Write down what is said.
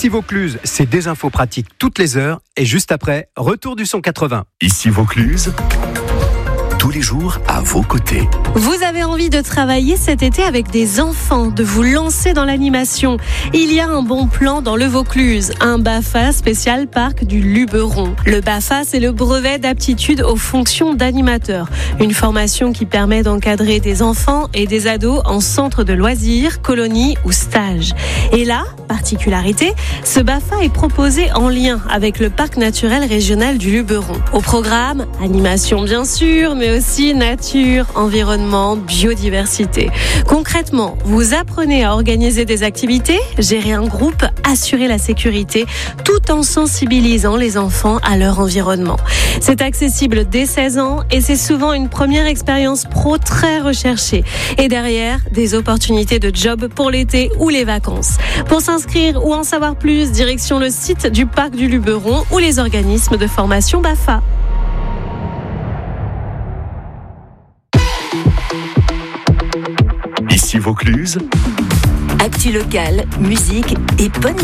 Ici Vaucluse, c'est des infos pratiques toutes les heures. Et juste après, retour du son 80. Ici Vaucluse, tous les jours à vos côtés. Vous avez envie de travailler cet été avec des enfants, de vous lancer dans l'animation. Il y a un bon plan dans le Vaucluse, un BAFA spécial parc du Luberon. Le BAFA, c'est le brevet d'aptitude aux fonctions d'animateur. Une formation qui permet d'encadrer des enfants et des ados en centre de loisirs, colonies ou stages. Et là, particularité, ce BAFA est proposé en lien avec le parc naturel régional du Luberon. Au programme, animation bien sûr, mais aussi nature, environnement, biodiversité. Concrètement, vous apprenez à organiser des activités, gérer un groupe, assurer la sécurité, tout en sensibilisant les enfants à leur environnement. C'est accessible dès 16 ans et c'est souvent une première expérience pro très recherchée. Et derrière, des opportunités de job pour l'été ou les vacances. Pour s'inscrire ou en savoir plus, direction le site du parc du Luberon ou les organismes de formation BAFA. Ici Vaucluse, Actu locale, musique et bonne